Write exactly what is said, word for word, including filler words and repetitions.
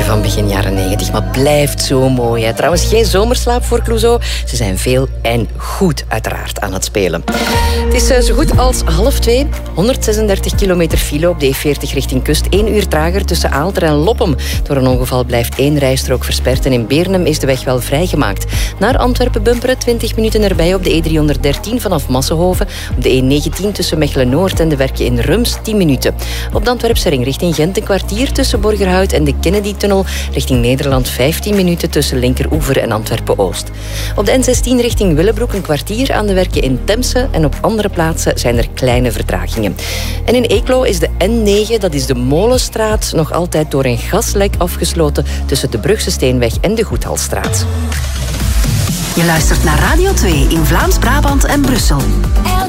van begin jaren negentig, maar blijft zo mooi. Hè? Trouwens, geen zomerslaap voor Clouseau. Ze zijn veel en goed uiteraard aan het spelen. Het is uh, zo goed als half twee. honderdzesendertig kilometer file op de E veertig richting kust. Eén uur trager tussen Aalter en Loppem. Door een ongeval blijft één rijstrook versperd en in Beernem is de weg wel vrijgemaakt. Naar Antwerpen bumperen, twintig minuten erbij op de E driehonderddertien vanaf Massenhoven. Op de E negentien tussen Mechelen-Noord en de werken in Rums, tien minuten. Op de Antwerpse ring richting Gent een kwartier tussen Borgerhout en de Kennedy-tunnel. Richting Nederland vijftien minuten tussen Linkeroever en Antwerpen-Oost. Op de N zestien richting Willebroek een kwartier aan de werken in Temse en op andere plaatsen zijn er kleine vertragingen. En in Eeklo is de N negen, dat is de Molenstraat, nog altijd door een gaslek afgesloten tussen de Brugse Steenweg en de Goedhalstraat. Je luistert naar Radio twee in Vlaams-Brabant en Brussel.